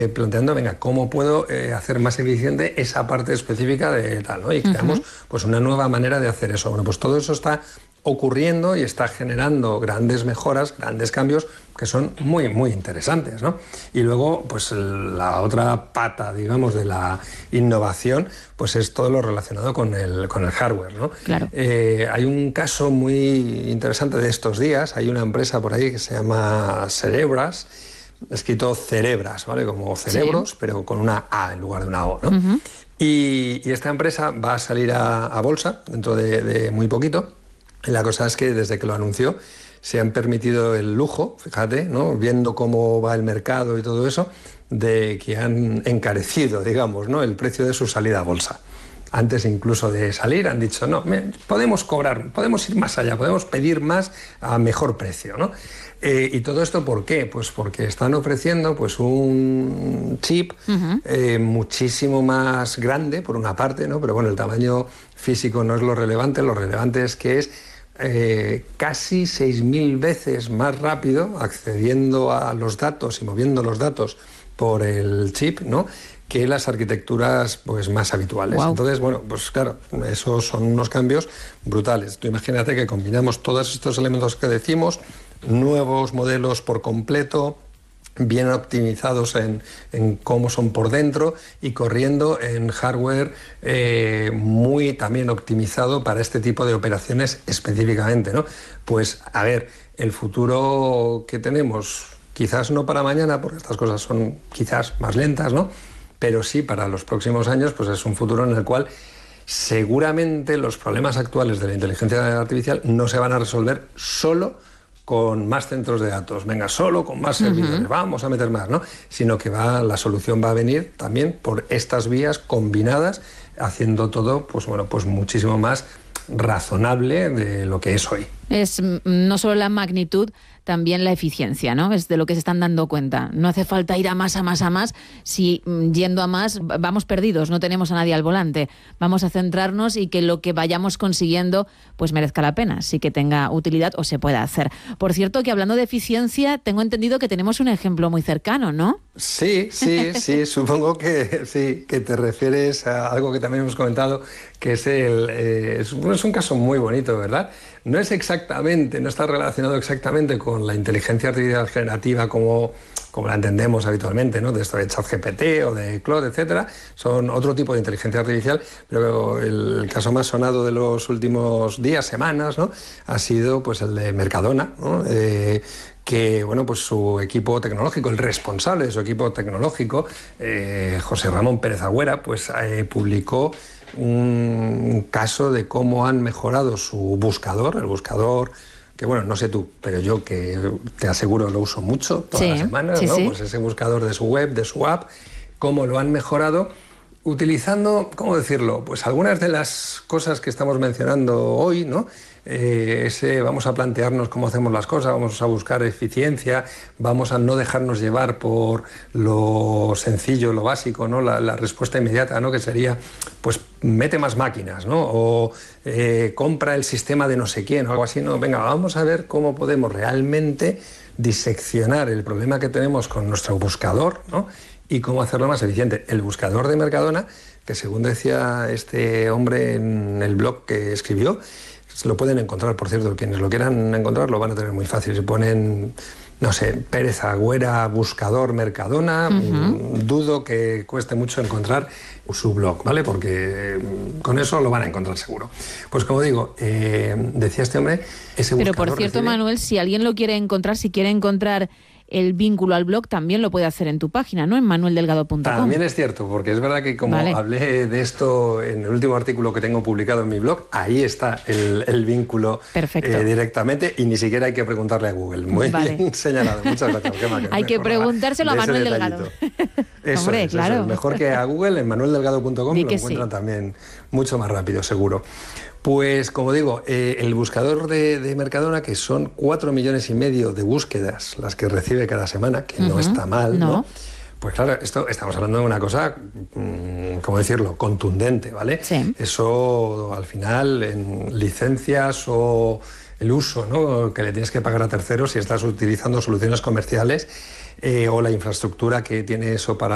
planteando, venga, ¿cómo puedo hacer más eficiente esa parte específica de tal, ¿no? Y creamos pues una nueva manera de hacer eso. Bueno, pues todo eso está ocurriendo y está generando grandes mejoras, grandes cambios que son muy, muy interesantes, ¿no? Y luego, pues la otra pata, digamos, de la innovación, pues es todo lo relacionado con el hardware, ¿no? Claro. Hay un caso muy interesante de estos días. Hay una empresa por ahí que se llama Cerebras, escrito Cerebras, ¿vale? Como cerebros, sí, pero con una A en lugar de una O, ¿no? Y esta empresa va a salir a bolsa dentro de muy poquito. Y la cosa es que desde que lo anunció se han permitido el lujo, fíjate, ¿no? Viendo cómo va el mercado y todo eso, de que han encarecido, digamos, ¿no? el precio de su salida a bolsa. Antes incluso de salir han dicho, no, podemos cobrar, podemos ir más allá, podemos pedir más a mejor precio, ¿no? ¿Y todo esto por qué? Pues porque están ofreciendo pues un chip muchísimo más grande, por una parte, ¿no? Pero bueno, el tamaño físico no es lo relevante es que es casi 6.000 veces más rápido accediendo a los datos y moviendo los datos por el chip, ¿no? que las arquitecturas pues, más habituales. Wow. Entonces, bueno, pues claro, esos son unos cambios brutales. Tú imagínate que combinamos todos estos elementos que decimos, nuevos modelos por completo, bien optimizados en cómo son por dentro y corriendo en hardware muy también optimizado para este tipo de operaciones específicamente, ¿no? Pues, a ver, el futuro que tenemos, quizás no para mañana, porque estas cosas son quizás más lentas, ¿no? Pero sí para los próximos años, pues es un futuro en el cual seguramente los problemas actuales de la inteligencia artificial no se van a resolver solo con más centros de datos, venga, solo con más servidores, vamos a meter más, ¿no? Sino que la solución va a venir también por estas vías combinadas, haciendo todo, pues bueno, pues muchísimo más razonable de lo que es hoy. Es no solo la magnitud, también la eficiencia, ¿no? Es de lo que se están dando cuenta. No hace falta ir a más, si yendo a más vamos perdidos, no tenemos a nadie al volante. Vamos a centrarnos y que lo que vayamos consiguiendo pues merezca la pena, sí que tenga utilidad o se pueda hacer. Por cierto, que hablando de eficiencia, tengo entendido que tenemos un ejemplo muy cercano, ¿no? Sí, supongo que sí, que te refieres a algo que también hemos comentado, que es un caso muy bonito, ¿verdad? No está relacionado exactamente con la inteligencia artificial generativa como la entendemos habitualmente, ¿no? De esto de ChatGPT o de Claude, etcétera. Son otro tipo de inteligencia artificial, pero el caso más sonado de los últimos días, semanas, ¿no? Ha sido pues el de Mercadona, ¿no? Que bueno, pues su equipo tecnológico, el responsable de su equipo tecnológico, José Ramón Pérez Agüera, pues publicó un caso de cómo han mejorado su buscador, el buscador que, bueno, no sé tú, pero yo que te aseguro lo uso mucho todas las semanas, ¿no? Pues ese buscador de su web, de su app, cómo lo han mejorado utilizando, ¿cómo decirlo? Pues algunas de las cosas que estamos mencionando hoy, ¿no? Vamos a plantearnos cómo hacemos las cosas, vamos a buscar eficiencia, vamos a no dejarnos llevar por lo sencillo, lo básico, ¿no? La respuesta inmediata, ¿no? Que sería, pues, mete más máquinas, ¿no? O compra el sistema de no sé quién o algo así, ¿no? Venga, vamos a ver cómo podemos realmente diseccionar el problema que tenemos con nuestro buscador, ¿no? Y cómo hacerlo más eficiente. El buscador de Mercadona, que según decía este hombre en el blog que escribió, lo pueden encontrar, por cierto, quienes lo quieran encontrar lo van a tener muy fácil. Se ponen, no sé, Pérez Agüera, buscador Mercadona, dudo que cueste mucho encontrar su blog, ¿vale? Porque con eso lo van a encontrar seguro. Pues como digo, decía este hombre, ese buscador... Pero por cierto, Manuel, si alguien lo quiere encontrar, si quiere encontrar el vínculo al blog, también lo puede hacer en tu página, ¿no? En manueldelgado.com. También es cierto, porque es verdad que como hablé de esto en el último artículo que tengo publicado en mi blog, ahí está el vínculo directamente y ni siquiera hay que preguntarle a Google. Muy bien señalado, muchas gracias. Hay que preguntárselo a Manuel Delgado. Eso, hombre, claro. Eso. Mejor que a Google, en manueldelgado.com lo encuentran también mucho más rápido, seguro. Pues, como digo, el buscador de Mercadona, que son 4,5 millones de búsquedas las que recibe cada semana, que no está mal, ¿no? Pues claro, estamos hablando de una cosa, ¿cómo decirlo?, contundente, ¿vale? Sí. Eso, al final, en licencias o el uso, ¿no?, que le tienes que pagar a terceros si estás utilizando soluciones comerciales o la infraestructura que tiene eso para